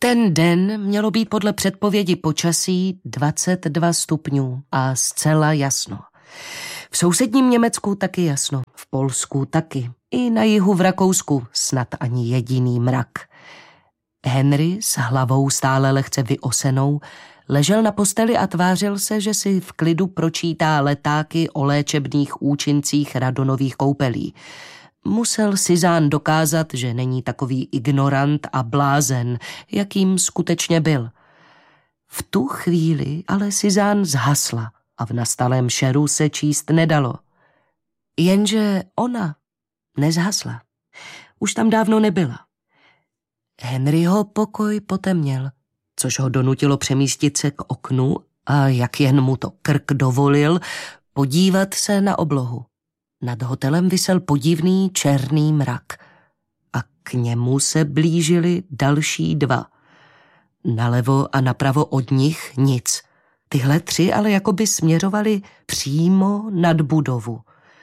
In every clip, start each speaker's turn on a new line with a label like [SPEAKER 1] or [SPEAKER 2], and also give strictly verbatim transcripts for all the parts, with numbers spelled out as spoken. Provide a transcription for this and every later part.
[SPEAKER 1] Ten den mělo být podle předpovědi počasí dvacet dva stupňů a zcela jasno. V sousedním Německu taky jasno, v Polsku taky, i na jihu v Rakousku snad ani jediný mrak. Henry s hlavou stále lehce vyosenou ležel na posteli a tvářil se, že si v klidu pročítá letáky o léčebných účincích radonových koupelí. Musel Suzanne dokázat, že není takový ignorant a blázen, jakým skutečně byl. V tu chvíli ale Suzanne zhasla a v nastalém šeru se číst nedalo. Jenže ona nezhasla. Už tam dávno nebyla. Henryho pokoj potemněl, což ho donutilo přemístit se k oknu a jak jen mu to krk dovolil, podívat se na oblohu. Nad hotelem visel podivný černý mrak a k němu se blížili další dva. Nalevo a napravo od nich nic. Tyhle tři ale jakoby směřovali přímo nad budovu.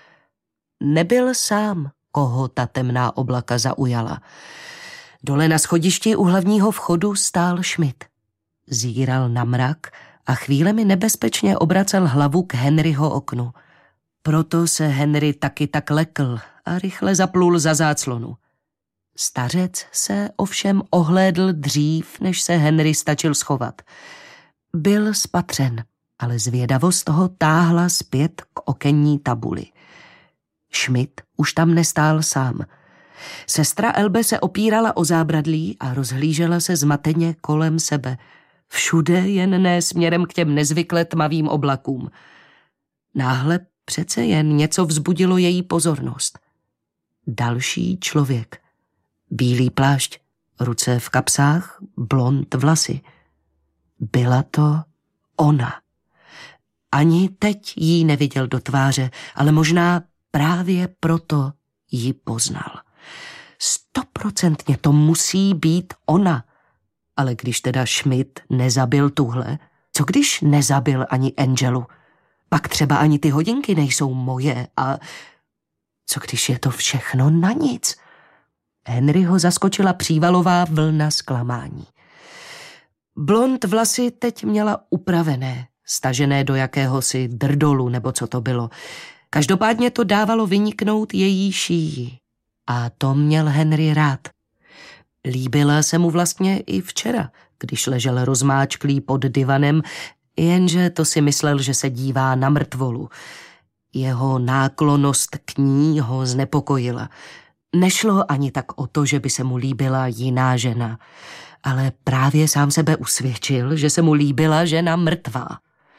[SPEAKER 1] Nebyl sám, koho ta temná oblaka zaujala. Dole na schodišti u hlavního vchodu stál Schmidt. Zíral na mrak a chvílemi nebezpečně obracel hlavu k Henryho oknu. Proto se Henry taky tak lekl a rychle zaplul za záclonu. Stařec se ovšem ohlédl dřív, než se Henry stačil schovat. Byl spatřen, ale zvědavost ho táhla zpět k okenní tabuli. Schmidt už tam nestál sám. Sestra Elbe se opírala o zábradlí a rozhlížela se zmateně kolem sebe. Všude jen ne směrem k těm nezvykle tmavým oblakům. Náhle přece jen něco vzbudilo její pozornost. Další člověk. Bílý plášť, ruce v kapsách, blond vlasy. Byla to ona. Ani teď jí neviděl do tváře, ale možná právě proto ji poznal. Stoprocentně to musí být ona. Ale když teda Schmidt nezabil tuhle, co když nezabil ani Angelu? Pak třeba ani ty hodinky nejsou moje a co když je to všechno na nic? Henryho zaskočila přívalová vlna zklamání. Blond vlasy teď měla upravené, stažené do jakéhosi drdolu nebo co to bylo. Každopádně to dávalo vyniknout její šíji. A to měl Henry rád. Líbila se mu vlastně i včera, když ležel rozmáčklý pod divanem, jenže to si myslel, že se dívá na mrtvolu. Jeho náklonnost k ní ho znepokojila. Nešlo ani tak o to, že by se mu líbila jiná žena, ale právě sám sebe usvědčil, že se mu líbila žena mrtvá.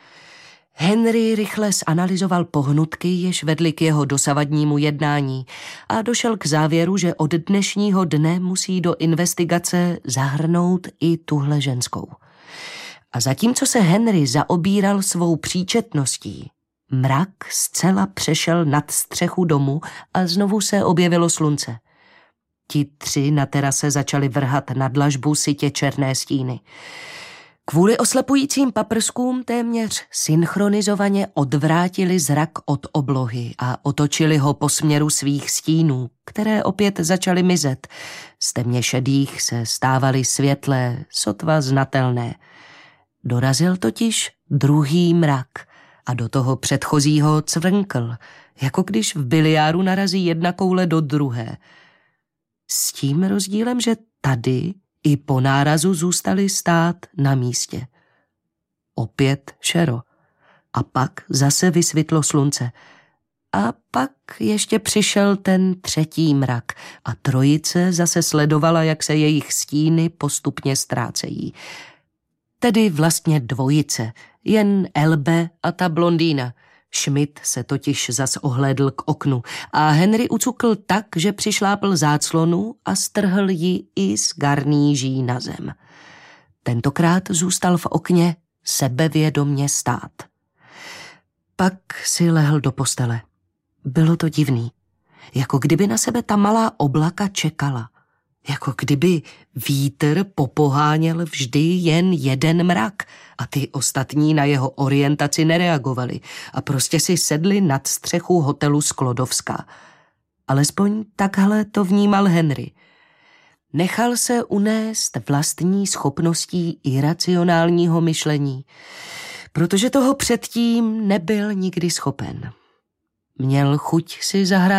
[SPEAKER 1] Henry rychle zanalyzoval pohnutky, jež vedly k jeho dosavadnímu jednání a došel k závěru, že od dnešního dne musí do investigace zahrnout i tuhle ženskou. A zatímco se Henry zaobíral svou příčetností, mrak zcela přešel nad střechu domu a znovu se objevilo slunce. Ti tři na terase začali vrhat na dlažbu sytě černé stíny. Kvůli oslepujícím paprskům téměř synchronizovaně odvrátili zrak od oblohy a otočili ho po směru svých stínů, které opět začaly mizet. Z temně šedých se stávaly světlé, sotva znatelné. Dorazil totiž druhý mrak a do toho předchozího cvrnkl, jako když v biliáru narazí jedna koule do druhé. S tím rozdílem, že tady i po nárazu zůstali stát na místě. Opět šero. A pak zase vysvětlo slunce. A pak ještě přišel ten třetí mrak a trojice zase sledovala, jak se jejich stíny postupně ztrácejí. Tedy vlastně dvojice, jen Elbe a ta blondýna. Schmidt se totiž zas ohlédl k oknu a Henry ucukl tak, že přišlápl záclonu a strhl ji i z garníží na zem. Tentokrát zůstal v okně sebevědomně stát. Pak si lehl do postele. Bylo to divný, jako kdyby na sebe ta malá oblaka čekala. Jako kdyby vítr popoháněl vždy jen jeden mrak a ty ostatní na jeho orientaci nereagovali a prostě si sedli nad střechu hotelu Sklodovská. Alespoň takhle to vnímal Henry. Nechal se unést vlastní schopností iracionálního myšlení, protože toho předtím nebyl nikdy schopen. Měl chuť si zahrát